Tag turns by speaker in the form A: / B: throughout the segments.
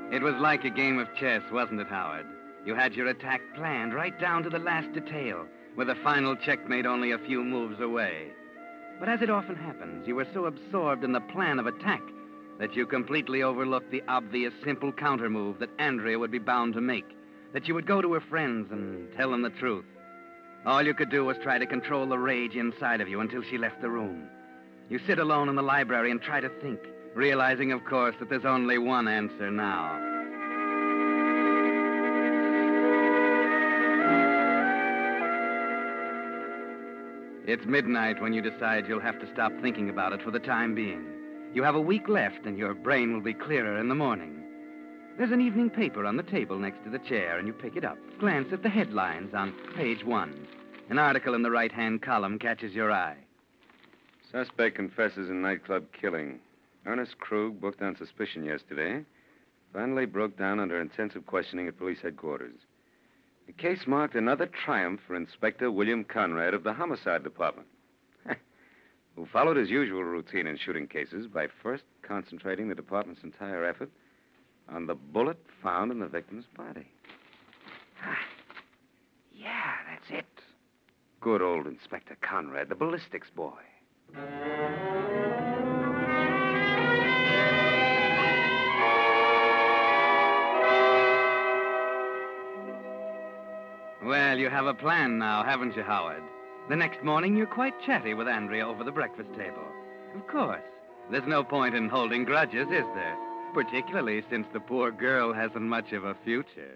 A: It was like a game of chess, wasn't it, Howard? You had your attack planned right down to the last detail, with a final checkmate only a few moves away. But as it often happens, you were so absorbed in the plan of attack that you completely overlooked the obvious, simple countermove that Andrea would be bound to make, that you would go to her friends and tell them the truth. All you could do was try to control the rage inside of you until she left the room. You sit alone in the library and try to think, realizing, of course, that there's only one answer now. It's midnight when you decide you'll have to stop thinking about it for the time being. You have a week left, and your brain will be clearer in the morning. There's an evening paper on the table next to the chair, and you pick it up. Glance at the headlines on page 1. An article in the right-hand column catches your eye.
B: Suspect confesses in nightclub killing. Ernest Krug, booked on suspicion yesterday, finally broke down under intensive questioning at police headquarters. The case marked another triumph for Inspector William Conrad of the Homicide Department, who followed his usual routine in shooting cases by first concentrating the department's entire effort on the bullet found in the victim's body. Yeah, that's it. Good old Inspector Conrad, the ballistics boy.
A: Well, you have a plan now, haven't you, Howard? The next morning, you're quite chatty with Andrea over the breakfast table. Of course. There's no point in holding grudges, is there? Particularly since the poor girl hasn't much of a future.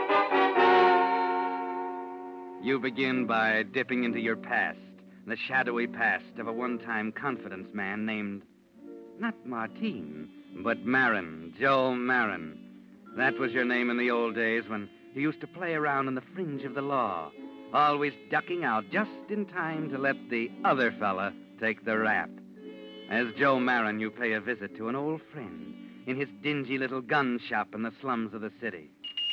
A: You begin by dipping into your past, the shadowy past of a one-time confidence man named, not Martine, but Marin, Joe Marin. That was your name in the old days when you used to play around on the fringe of the law, always ducking out just in time to let the other fella take the rap. As Joe Marin, you pay a visit to an old friend in his dingy little gun shop in the slums of the city.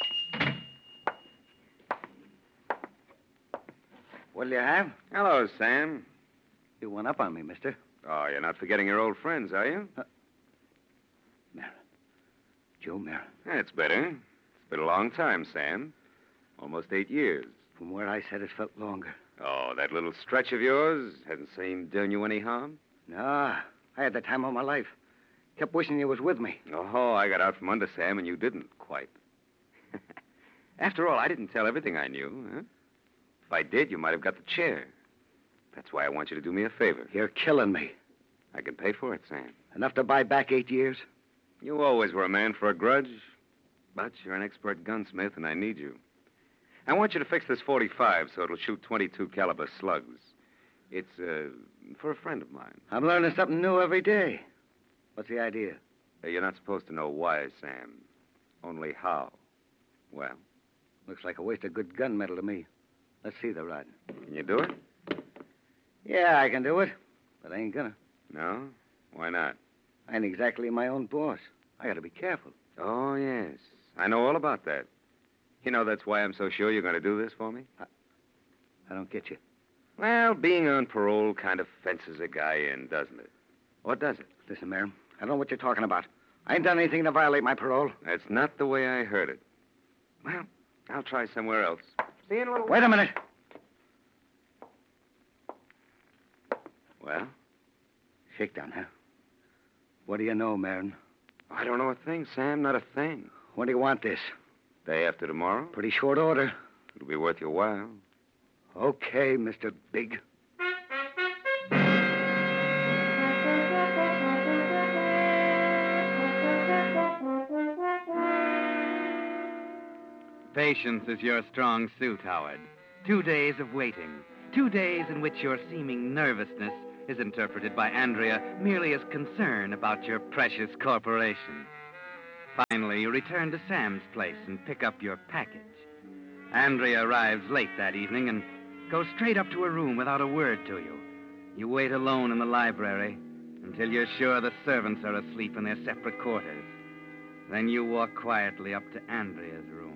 C: What'll you have?
B: Hello, Sam.
C: You went up on me, mister.
B: Oh, you're not forgetting your old friends, are you?
C: Marin. Joe Marin.
B: That's better. It's been a long time, Sam. Almost 8 years.
C: From where I said it felt longer.
B: Oh, that little stretch of yours hasn't seemed doing you any harm?
C: Nah, I had the time of my life. Kept wishing you was with me.
B: Oh, I got out from under, Sam, and you didn't quite. After all, I didn't tell everything I knew, huh? If I did, you might have got the chair. That's why I want you to do me a favor.
C: You're killing me.
B: I can pay for it, Sam.
C: Enough to buy back 8 years?
B: You always were a man for a grudge. But you're an expert gunsmith, and I need you. I want you to fix this .45 so it'll shoot .22 caliber slugs. It's, for a friend of mine.
C: I'm learning something new every day. What's the idea?
B: You're not supposed to know why, Sam. Only how. Well?
C: Looks like a waste of good gunmetal to me. Let's see the rod.
B: Can you do it?
C: Yeah, I can do it. But I ain't gonna.
B: No? Why not?
C: I ain't exactly my own boss. I gotta be careful.
B: Oh, yes. I know all about that. You know, that's why I'm so sure you're going to do this for me?
C: I don't get you.
B: Well, being on parole kind of fences a guy in, doesn't it? Or does it?
C: Listen, Marin, I don't know what you're talking about. I ain't done anything to violate my parole.
B: That's not the way I heard it. Well, I'll try somewhere else. See you in a little while.
C: Wait a minute.
B: Well?
C: Shakedown, huh? What do you know, Marin?
B: I don't know a thing, Sam. Not a thing.
C: When do you want this?
B: Day after tomorrow?
C: Pretty short order.
B: It'll be worth your while.
C: Okay, Mr. Big.
A: Patience is your strong suit, Howard. 2 days of waiting. 2 days in which your seeming nervousness is interpreted by Andrea merely as concern about your precious corporation. Finally, you return to Sam's place and pick up your package. Andrea arrives late that evening and goes straight up to her room without a word to you. You wait alone in the library until you're sure the servants are asleep in their separate quarters. Then you walk quietly up to Andrea's room.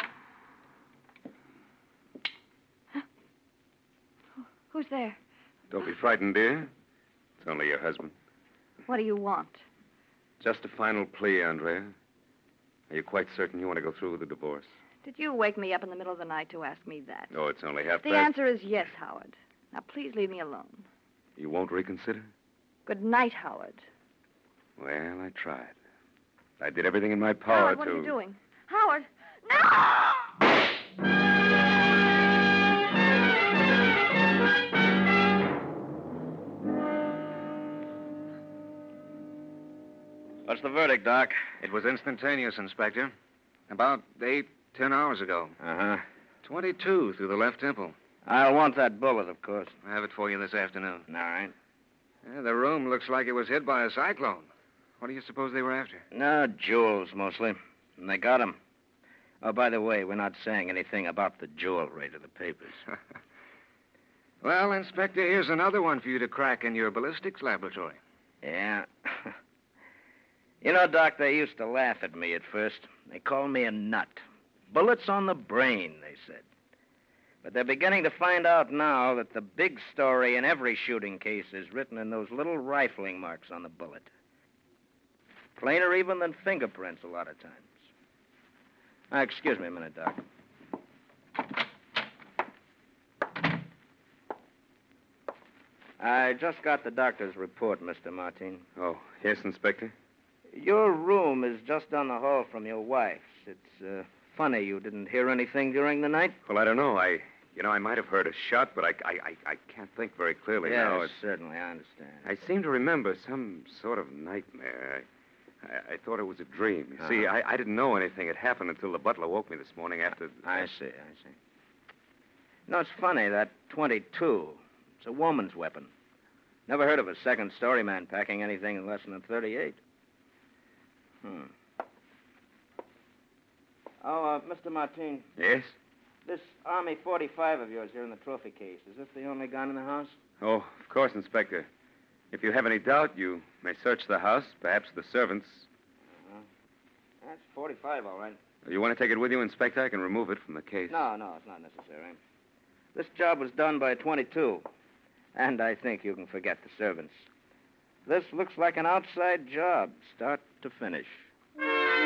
D: Who's there?
B: Don't be frightened, dear. It's only your husband.
D: What do you want?
B: Just a final plea, Andrea. Are you quite certain you want to go through with the divorce?
D: Did you wake me up in the middle of the night to ask me that?
B: Oh, it's only half
D: The
B: past.
D: answer is yes, Howard. Now, please leave me alone.
B: You won't reconsider?
D: Good night, Howard.
B: Well, I tried. I did everything in my power
D: Howard, what
B: to...
D: are you doing? Howard! No!
E: What's the verdict, Doc?
F: It was instantaneous, Inspector. About 10 hours ago.
E: Uh-huh.
F: 22 through the left temple.
E: I'll want that bullet, of course.
F: I have it for you this afternoon.
E: All right.
F: The room looks like it was hit by a cyclone. What do you suppose they were after?
E: No, jewels, mostly. And they got 'em. Oh, by the way, we're not saying anything about the jewelry to the papers.
F: Well, Inspector, here's another one for you to crack in your ballistics laboratory.
E: Yeah. You know, Doc, they used to laugh at me at first. They called me a nut. Bullets on the brain, they said. But they're beginning to find out now that the big story in every shooting case is written in those little rifling marks on the bullet. Plainer even than fingerprints a lot of times. Excuse me a minute, Doc. I just got the doctor's report, Mr. Martin.
B: Oh, yes, Inspector?
E: Your room is just down the hall from your wife's. It's funny you didn't hear anything during the night.
B: Well, I don't know. I might have heard a shot, but I can't think very clearly now.
E: Yes, certainly, I understand.
B: I seem to remember some sort of nightmare. I thought it was a dream. You see, I didn't know anything had happened until the butler woke me this morning after...
E: I see. No, it's funny, that .22. It's a woman's weapon. Never heard of a second-story man packing anything less than a .38. Oh, Mr. Martin.
B: Yes?
E: This Army 45 of yours here in the trophy case, is this the only gun in the house?
B: Oh, of course, Inspector. If you have any doubt, you may search the house, perhaps the servants.
E: That's 45, all right.
B: You want to take it with you, Inspector? I can remove it from the case.
E: No, it's not necessary. This job was done by 22. And I think you can forget the servants. This looks like an outside job, start to finish.